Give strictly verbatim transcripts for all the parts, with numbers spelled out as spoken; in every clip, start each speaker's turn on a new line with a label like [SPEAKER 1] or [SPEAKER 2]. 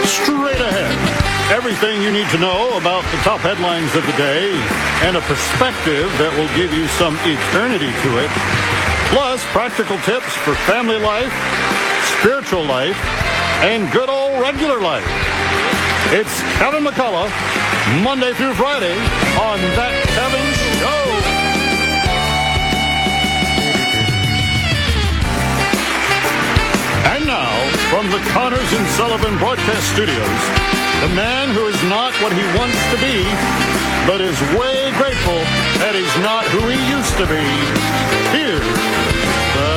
[SPEAKER 1] Straight ahead, everything you need to know about the top headlines of the day and a perspective that will give you some eternity to it. Plus, practical tips for family life, spiritual life, and good old regular life. It's Kevin McCullough, Monday through Friday on That Kevin Show. And now, from the Connors and Sullivan Broadcast Studios, the man who is not what he wants to be, but is way grateful that he's not who he used to be. Here's the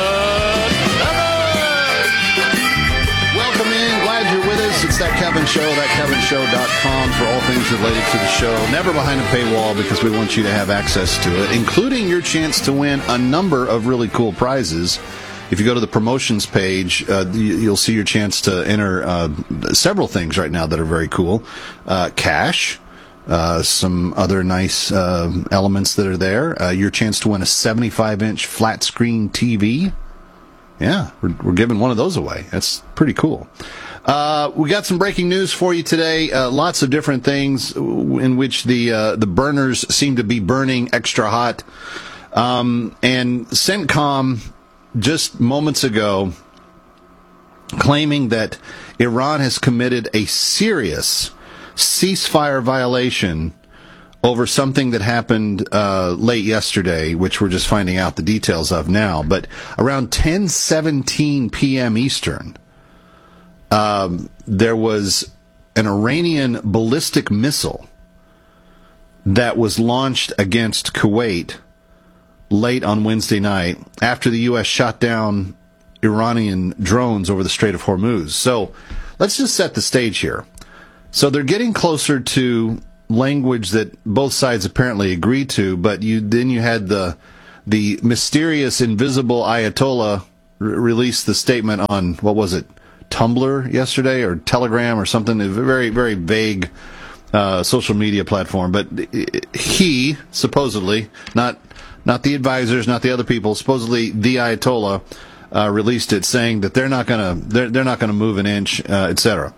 [SPEAKER 1] Kevin!
[SPEAKER 2] Welcome in. Glad you're with us. It's That Kevin Show, that kevin show dot com for all things related to the show. Never behind a paywall because we want you to have access to it, including your chance to win a number of really cool prizes. If you go to the promotions page, uh, you'll see your chance to enter uh, several things right now that are very cool. Uh, cash, uh, some other nice uh, elements that are there. Uh, your chance to win a seventy-five inch flat screen T V. Yeah, we're, we're giving one of those away. That's pretty cool. Uh, we got some breaking news for you today. Uh, lots of different things in which the uh, the burners seem to be burning extra hot. Um, and CENTCOM just moments ago claiming that Iran has committed a serious ceasefire violation over something that happened uh, late yesterday, which we're just finding out the details of now. But around ten seventeen p.m. Eastern, um, there was an Iranian ballistic missile that was launched against Kuwait late on Wednesday night after the U S shot down Iranian drones over the Strait of Hormuz. So let's just set the stage here. So they're getting closer to language that both sides apparently agree to, but you then you had the the mysterious invisible Ayatollah re- release the statement on, what was it, Tumblr yesterday or Telegram or something, a very, very vague uh, social media platform. But he supposedly, not Not the advisors, not the other people. Supposedly, the Ayatollah uh, released it, saying that they're not going to they're they're not going to move an inch, uh, et cetera.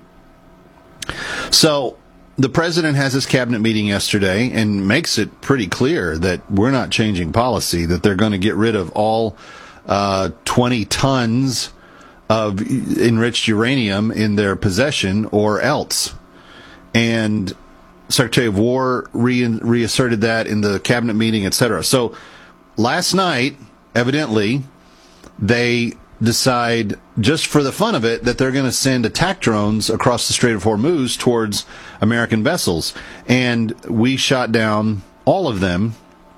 [SPEAKER 2] So the president has his cabinet meeting yesterday and makes it pretty clear that we're not changing policy. That they're going to get rid of all uh, twenty tons of enriched uranium in their possession, or else. And Secretary of War re- reasserted that in the cabinet meeting, et cetera. So last night, evidently, they decide, just for the fun of it, that they're going to send attack drones across the Strait of Hormuz towards American vessels. And we shot down all of them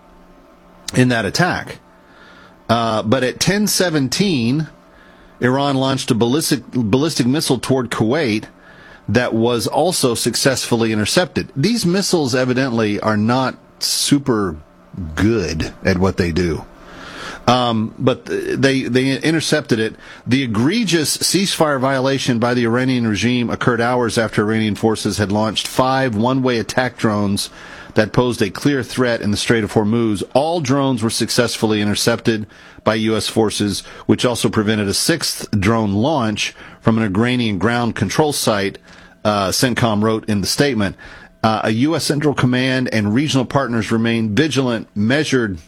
[SPEAKER 2] in that attack. Uh, but at ten seventeen, Iran launched a ballistic, ballistic missile toward Kuwait that was also successfully intercepted. These missiles evidently are not super good at what they do. Um, but they they intercepted it. The egregious ceasefire violation by the Iranian regime occurred hours after Iranian forces had launched five one-way attack drones that posed a clear threat in the Strait of Hormuz. All drones were successfully intercepted by U S forces, which also prevented a sixth drone launch from an Iranian ground control site, uh, CENTCOM wrote in the statement. Uh, a U S Central Command and regional partners remain vigilant, measured,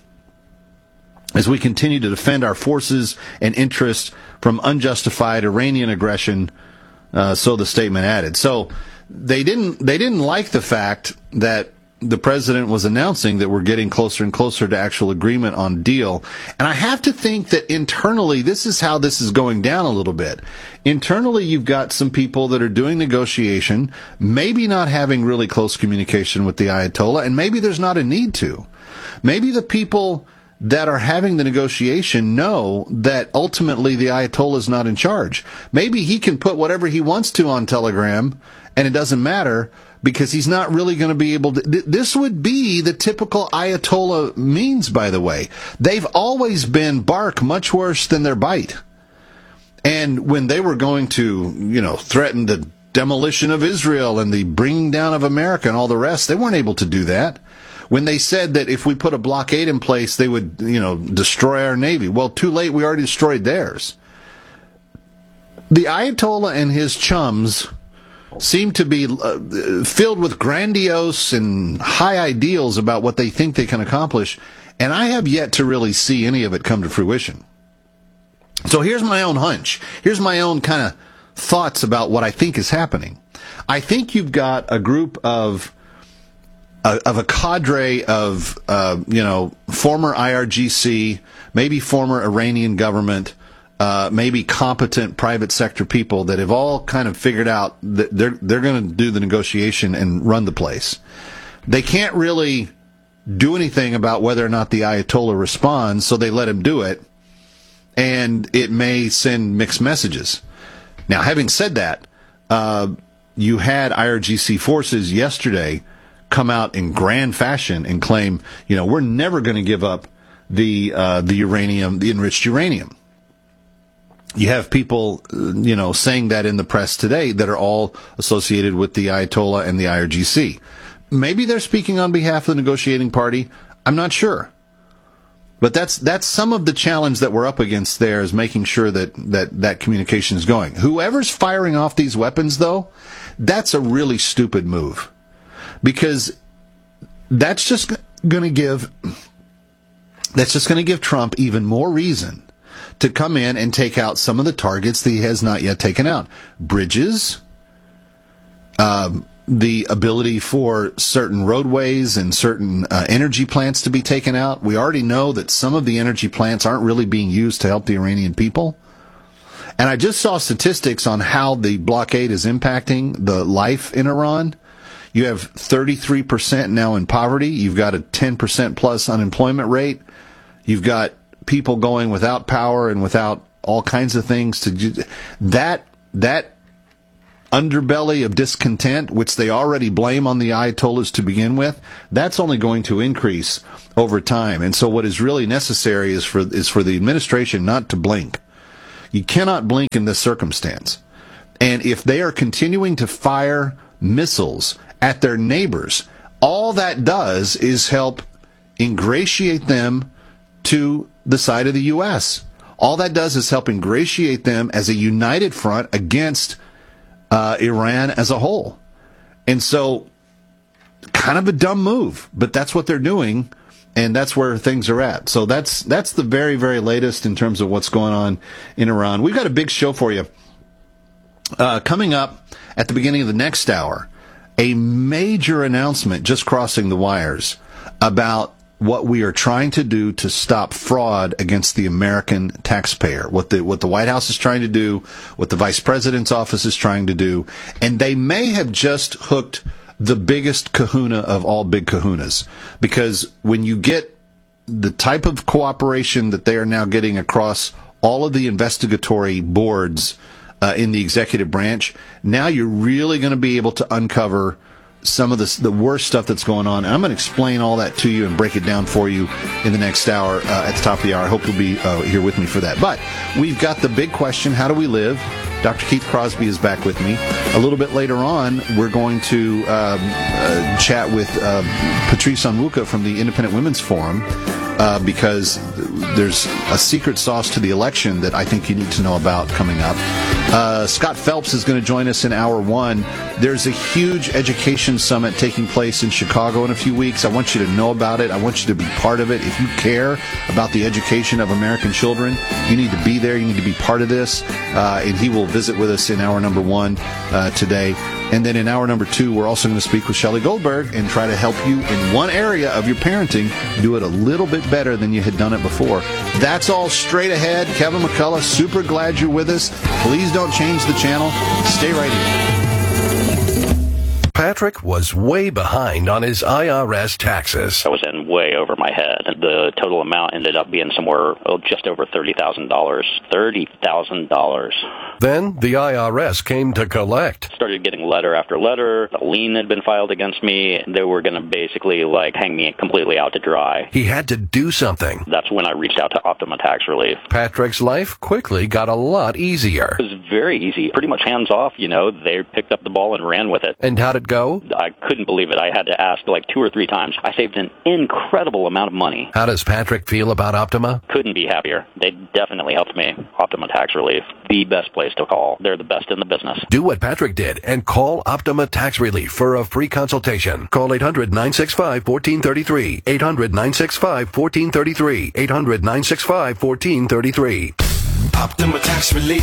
[SPEAKER 2] as we continue to defend our forces and interests from unjustified Iranian aggression, uh, so the statement added. So they didn't they didn't like the fact that the president was announcing that we're getting closer and closer to actual agreement on deal. And I have to think that internally, this is how this is going down a little bit. Internally, you've got some people that are doing negotiation, maybe not having really close communication with the Ayatollah, and maybe there's not a need to. Maybe the people that are having the negotiation know that ultimately the Ayatollah is not in charge. Maybe he can put whatever he wants to on Telegram, and it doesn't matter, because he's not really going to be able to. Th- this would be the typical Ayatollah means, by the way. They've always been bark much worse than their bite. And when they were going to, you know, threaten the demolition of Israel and the bringing down of America and all the rest, they weren't able to do that. When they said that if we put a blockade in place, they would, you know, destroy our Navy. Well, too late, we already destroyed theirs. The Ayatollah and his chums seem to be uh, filled with grandiose and high ideals about what they think they can accomplish, and I have yet to really see any of it come to fruition. So here's my own hunch. Here's my own kind of thoughts about what I think is happening. I think you've got a group of uh, of a cadre of uh, you know former I R G C, maybe former Iranian government, uh, maybe competent private sector people that have all kind of figured out that they're they're going to do the negotiation and run the place. They can't really do anything about whether or not the Ayatollah responds, so they let him do it, and it may send mixed messages. Now, having said that, uh, you had I R G C forces yesterday come out in grand fashion and claim, you know, we're never going to give up the uh, the uranium, the enriched uranium. You have people, you know, saying that in the press today that are all associated with the Ayatollah and the I R G C. Maybe they're speaking on behalf of the negotiating party. I'm not sure. But that's that's some of the challenge that we're up against there, is making sure that, that that communication is going. Whoever's firing off these weapons, though, that's a really stupid move. Because that's just going to give that's just going to give Trump even more reason to come in and take out some of the targets that he has not yet taken out. Bridges, um, the ability for certain roadways and certain uh, energy plants to be taken out. We already know that some of the energy plants aren't really being used to help the Iranian people. And I just saw statistics on how the blockade is impacting the life in Iran. You have thirty-three percent now in poverty. You've got a ten percent plus unemployment rate. You've got people going without power and without all kinds of things. To that that underbelly of discontent, which they already blame on the Ayatollahs to begin with, that's only going to increase over time. And so what is really necessary is for is for the administration not to blink. You cannot blink in this circumstance. And if they are continuing to fire missiles at their neighbors, all that does is help ingratiate them to the side of the U S. All that does is help ingratiate them as a united front against Uh, Iran as a whole. And so, kind of a dumb move, but that's what they're doing, and that's where things are at. So that's that's the very, very latest in terms of what's going on in Iran. We've got a big show for you. Uh, coming up at the beginning of the next hour, a major announcement just crossing the wires about what we are trying to do to stop fraud against the American taxpayer, what the what the White House is trying to do, what the Vice President's office is trying to do, and they may have just hooked the biggest kahuna of all big kahunas, because when you get the type of cooperation that they are now getting across all of the investigatory boards uh, in the executive branch, now you're really going to be able to uncover some of the, the worst stuff that's going on. And I'm going to explain all that to you and break it down for you in the next hour uh, at the top of the hour. I hope you'll be uh, here with me for that. But we've got the big question, how do we live? Doctor Keith Crosby is back with me. A little bit later on, we're going to um, uh, chat with uh, Patrice Onwuka from the Independent Women's Forum, uh, because there's a secret sauce to the election that I think you need to know about coming up. Uh, Scott Phelps is going to join us in hour one. There's a huge education summit taking place in Chicago in a few weeks. I want you to know about it. I want you to be part of it. If you care about the education of American children, you need to be there. You need to be part of this. Uh, and he will visit with us in hour number one uh, today. And then in hour number two, we're also going to speak with Shelley Goldberg and try to help you in one area of your parenting do it a little bit better than you had done it before. That's all straight ahead. Kevin McCullough, super glad you're with us. Please don't change the channel. Stay right here.
[SPEAKER 3] Patrick was way behind on his I R S taxes.
[SPEAKER 4] I was in way over my head. The total amount ended up being somewhere oh, just over thirty thousand dollars. thirty thousand dollars.
[SPEAKER 3] Then the I R S came to collect.
[SPEAKER 4] Started getting letter after letter. A lien had been filed against me. They were going to basically like hang me completely out to dry.
[SPEAKER 3] He had to do something.
[SPEAKER 4] That's when I reached out to Optima Tax Relief.
[SPEAKER 3] Patrick's life quickly got a lot easier.
[SPEAKER 4] It was very easy. Pretty much hands off, you know. They picked up the ball and ran with it.
[SPEAKER 3] And how'd it go?
[SPEAKER 4] I couldn't believe it. I had to ask like two or three times. I saved an incredible incredible amount of money.
[SPEAKER 3] How does Patrick feel about Optima?
[SPEAKER 4] Couldn't be happier. They definitely helped me. Optima Tax Relief, the best place to call. They're the best in the business.
[SPEAKER 3] Do what Patrick did and call Optima Tax Relief for a free consultation. Call eight hundred, nine six five, one four three three. eight hundred, nine six five, one four three three. eight hundred, nine six five, one four three three.
[SPEAKER 5] Optima Tax Relief.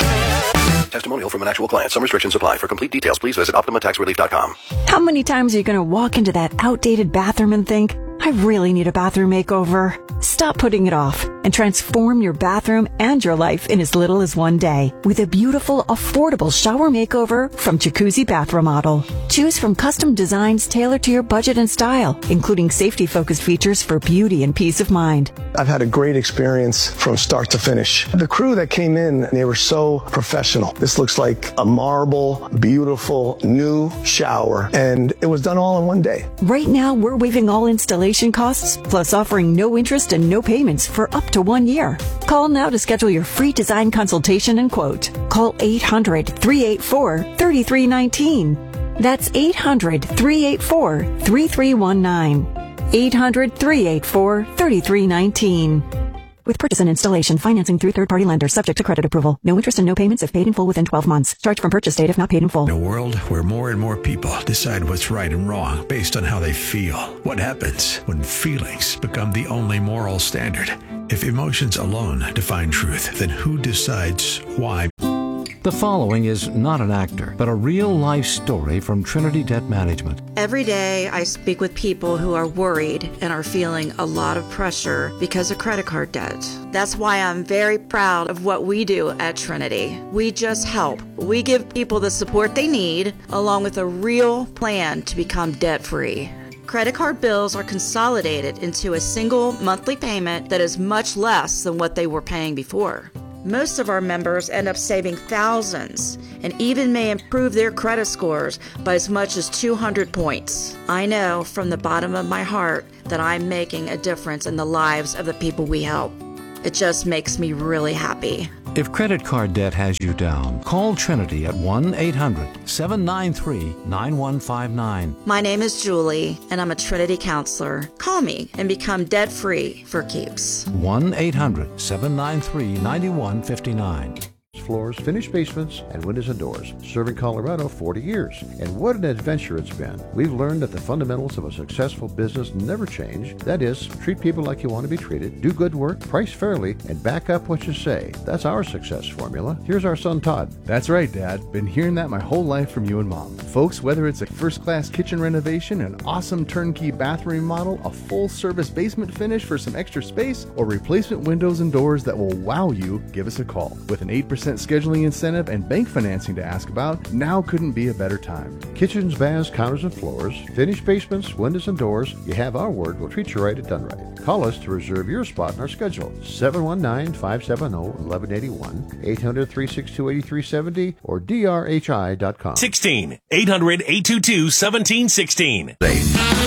[SPEAKER 3] Testimonial from an actual client. Some restrictions apply. For complete details, please visit optima tax relief dot com.
[SPEAKER 6] How many times are you going to walk into that outdated bathroom and think, I really need a bathroom makeover? Stop putting it off and transform your bathroom and your life in as little as one day with a beautiful, affordable shower makeover from Jacuzzi Bath Remodel. Choose from custom designs tailored to your budget and style, including safety-focused features for beauty and peace of mind.
[SPEAKER 7] I've had a great experience from start to finish. The crew that came in, they were so professional. This looks like a marble, beautiful, new shower, and it was done all in one day.
[SPEAKER 6] Right now, we're waiving all installation costs, plus offering no interest and no payments for up to one year. Call now to schedule your free design consultation and quote. Call eight hundred, three eight four, three three one nine. That's eight hundred, three eight four, three three one nine. eight hundred, three eight four, three three one nine. With purchase and installation, financing through third-party lenders subject to credit approval. No interest and no payments if paid in full within twelve months. Charge from purchase date if not paid in full.
[SPEAKER 5] In a world where more and more people decide what's right and wrong based on how they feel, what happens when feelings become the only moral standard? If emotions alone define truth, then who decides why?
[SPEAKER 8] The following is not an actor, but a real-life story from Trinity Debt Management.
[SPEAKER 9] Every day I speak with people who are worried and are feeling a lot of pressure because of credit card debt. That's why I'm very proud of what we do at Trinity. We just help. We give people the support they need, along with a real plan to become debt-free. Credit card bills are consolidated into a single monthly payment that is much less than what they were paying before. Most of our members end up saving thousands and even may improve their credit scores by as much as two hundred points. I know from the bottom of my heart that I'm making a difference in the lives of the people we help. It just makes me really happy.
[SPEAKER 8] If credit card debt has you down, call Trinity at one eight hundred, seven nine three, nine one five nine.
[SPEAKER 9] My name is Julie, and I'm a Trinity counselor. Call me and become debt-free for keeps.
[SPEAKER 8] one eight hundred, seven nine three, nine one five nine.
[SPEAKER 10] Floors, finished basements, and windows and doors. Serving Colorado forty years. And what an adventure it's been. We've learned that the fundamentals of a successful business never change. That is, treat people like you want to be treated, do good work, price fairly, and back up what you say. That's our success formula. Here's our son Todd.
[SPEAKER 11] That's right, Dad. Been hearing that my whole life from you and Mom. Folks, whether it's a first-class kitchen renovation, an awesome turnkey bathroom model, a full-service basement finish for some extra space, or replacement windows and doors that will wow you, give us a call. With an eight percent scheduling incentive and bank financing to ask about, now couldn't be a better time.
[SPEAKER 10] Kitchens, baths, counters, and floors, finished basements, windows, and doors. You have our word. We'll treat you right at Done Right. Call us to reserve your spot in our schedule. seven one nine, five seven zero, one one eight one, eight hundred, three six two, eight three seven zero, or D R H I dot com.
[SPEAKER 12] sixteen, eight hundred, eight two two, one seven one six.